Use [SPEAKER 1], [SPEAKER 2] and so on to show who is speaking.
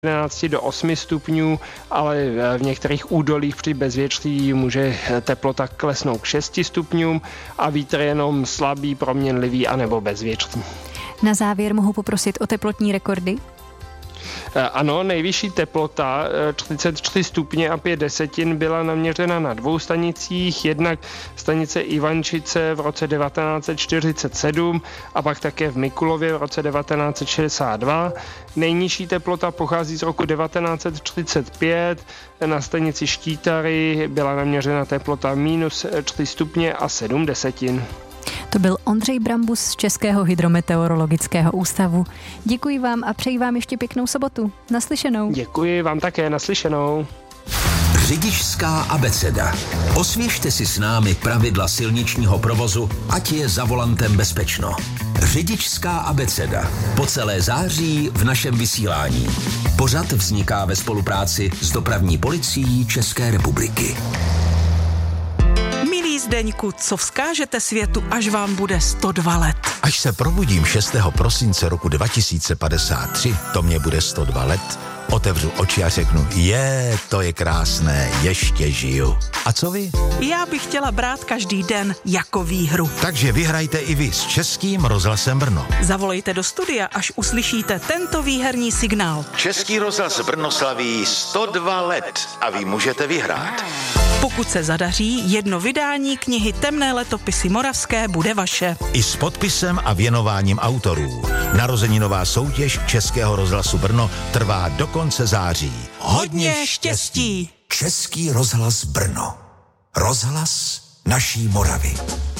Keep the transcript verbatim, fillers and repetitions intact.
[SPEAKER 1] jedenáct do osmi stupňů, ale v některých údolích při bezvětří může teplota klesnout k šesti stupňům a vítr jenom slabý, proměnlivý anebo bezvětří.
[SPEAKER 2] Na závěr mohu poprosit o teplotní rekordy?
[SPEAKER 1] Ano, nejvyšší teplota třicet čtyři stupně a pět desetin byla naměřena na dvou stanicích, jednak stanice Ivančice v roce devatenáct set čtyřicet sedm a pak také v Mikulově v roce devatenáct set šedesát dva. Nejnižší teplota pochází z roku devatenáct set třicet pět, na stanici Štítary byla naměřena teplota minus tři stupně a sedm desetin.
[SPEAKER 2] To byl Ondřej Brambus z Českého hydrometeorologického ústavu. Děkuji vám a přeji vám ještě pěknou sobotu. Naslyšenou.
[SPEAKER 1] Děkuji vám také, naslyšenou.
[SPEAKER 3] Řidičská abeceda. Osvěžte si s námi pravidla silničního provozu, ať je za volantem bezpečno. Řidičská abeceda. Po celé září v našem vysílání. Pořad vzniká ve spolupráci s Dopravní policií České republiky.
[SPEAKER 4] Zdeňku, co vzkážete světu, až vám bude sto dva let?
[SPEAKER 5] Až se probudím šestého prosince roku dva tisíce padesát tři, to mě bude sto dva let, otevřu oči a řeknu, je, to je krásné, ještě žiju. A co vy?
[SPEAKER 4] Já bych chtěla brát každý den jako výhru.
[SPEAKER 5] Takže vyhrajte i vy s Českým rozhlasem Brno.
[SPEAKER 4] Zavolejte do studia, až uslyšíte tento výherní signál.
[SPEAKER 5] Český rozhlas Brno slaví sto dva let a vy můžete vyhrát.
[SPEAKER 4] Pokud se zadaří, jedno vydání knihy Temné letopisy moravské bude vaše.
[SPEAKER 5] I s podpisem a věnováním autorů. Narozeninová soutěž Českého rozhlasu Brno trvá do konce září.
[SPEAKER 4] Hodně štěstí!
[SPEAKER 3] Český rozhlas Brno. Rozhlas naší Moravy.